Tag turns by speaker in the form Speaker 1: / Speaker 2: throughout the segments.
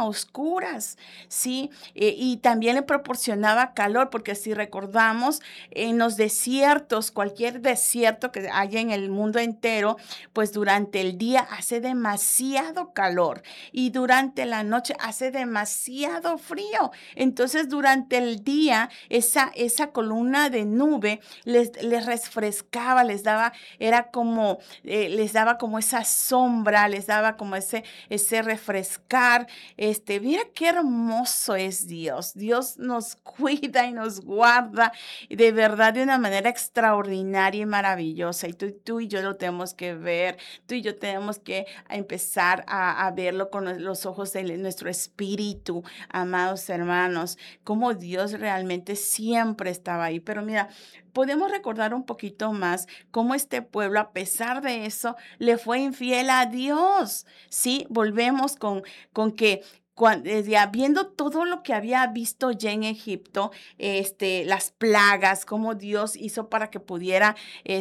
Speaker 1: a oscuras, ¿sí? Y también le proporcionaba calor, porque si recordamos, en los desiertos, cualquier desierto que haya en el mundo entero, pues durante el día hace demasiado calor y durante la noche hace demasiado frío. Entonces, durante el día, esa columna de nube les refrescaba, les daba como esa sombra, les daba como ese refrescar. Mira qué hermoso es Dios. Dios nos cuida y nos guarda de verdad de una manera extraordinaria y maravillosa. Y tú y yo lo tenemos que ver. Tú y yo tenemos que empezar a verlo con los ojos de nuestro espíritu, amados hermanos, cómo Dios realmente siempre estaba ahí. Pero mira, podemos recordar un poquito más cómo este pueblo, a pesar de eso, le fue infiel a Dios. Sí, volvemos con que ya viendo todo lo que había visto ya en Egipto, las plagas, cómo Dios hizo para que pudiera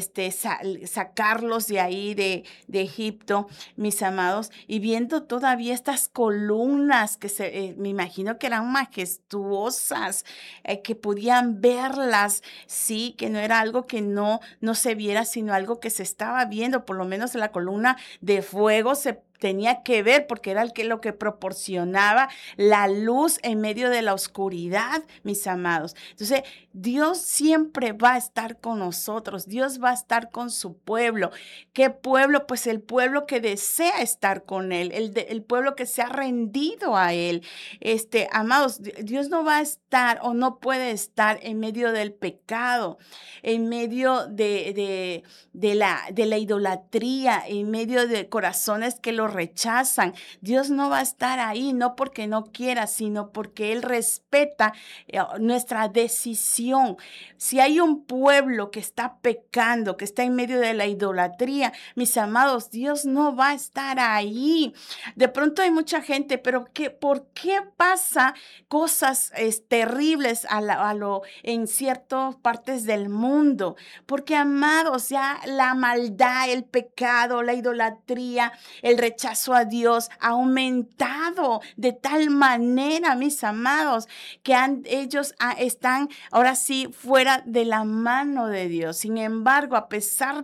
Speaker 1: sacarlos de ahí de Egipto, mis amados, y viendo todavía estas columnas que me imagino que eran majestuosas, que podían verlas, sí, que no era algo que no se viera, sino algo que se estaba viendo. Por lo menos la columna de fuego se tenía que ver, porque era lo que proporcionaba la luz en medio de la oscuridad, mis amados. Entonces, Dios siempre va a estar con nosotros. Dios va a estar con su pueblo. ¿Qué pueblo? Pues el pueblo que desea estar con Él, el pueblo que se ha rendido a Él. Amados, Dios no va a estar o no puede estar en medio del pecado, en medio de la idolatría, en medio de corazones que lo rechazan. Dios no va a estar ahí, no porque no quiera, sino porque Él respeta nuestra decisión. Si hay un pueblo que está pecando, que está en medio de la idolatría, mis amados, Dios no va a estar ahí. De pronto hay mucha gente, pero ¿por qué pasa cosas terribles en ciertas partes del mundo? Porque, amados, ya la maldad, el pecado, la idolatría, el rechazo a Dios ha aumentado de tal manera, mis amados, que ellos están ahora sí fuera de la mano de Dios. Sin embargo, a pesar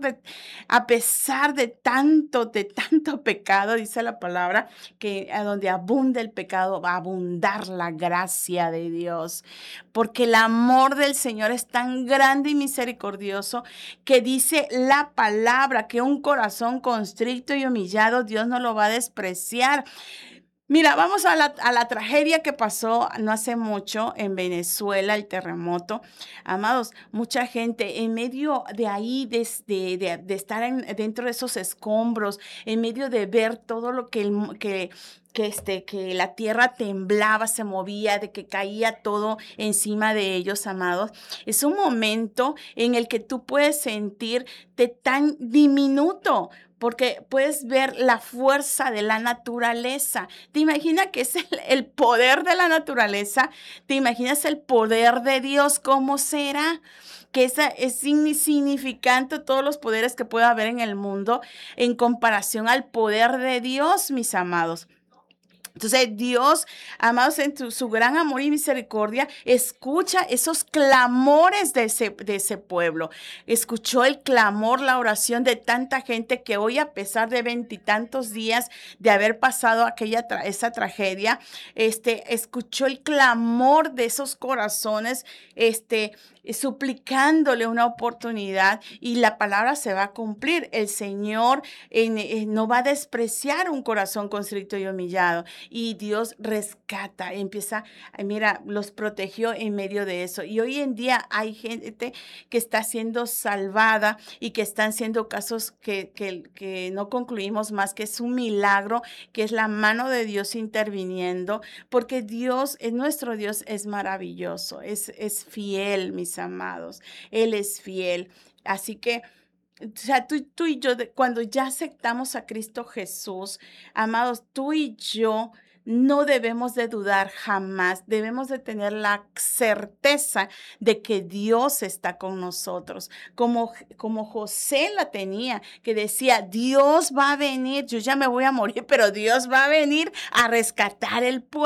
Speaker 1: de tanto pecado, dice la palabra, que a donde abunda el pecado va a abundar la gracia de Dios. Porque el amor del Señor es tan grande y misericordioso que dice la palabra que un corazón constricto y humillado Dios no lo va a despreciar. Mira, vamos a la tragedia que pasó no hace mucho en Venezuela, el terremoto. Amados, mucha gente en medio de ahí, de estar dentro de esos escombros, en medio de ver todo lo que la tierra temblaba, se movía, de que caía todo encima de ellos, amados. Es un momento en el que tú puedes sentirte tan diminuto, porque puedes ver la fuerza de la naturaleza. ¿Te imaginas que es el poder de la naturaleza? ¿Te imaginas el poder de Dios? ¿Cómo será? Que es insignificante todos los poderes que pueda haber en el mundo en comparación al poder de Dios, mis amados. Entonces Dios, amados, en su gran amor y misericordia, escucha esos clamores de ese pueblo. Escuchó el clamor, la oración de tanta gente que hoy, a pesar de 20 y tantos días de haber pasado esa tragedia, escuchó el clamor de esos corazones, suplicándole una oportunidad, y la palabra se va a cumplir. El Señor no va a despreciar un corazón constricto y humillado. Y Dios rescata, mira, los protegió en medio de eso. Y hoy en día hay gente que está siendo salvada y que están siendo casos que no concluimos más, que es un milagro, que es la mano de Dios interviniendo, porque nuestro Dios es maravilloso, es fiel, mis amados. Él es fiel. Así que, o sea, tú y yo, cuando ya aceptamos a Cristo Jesús, amados, tú y yo no debemos de dudar jamás. Debemos de tener la certeza de que Dios está con nosotros, como José la tenía, que decía: Dios va a venir, yo ya me voy a morir, pero Dios va a venir a rescatar el pueblo.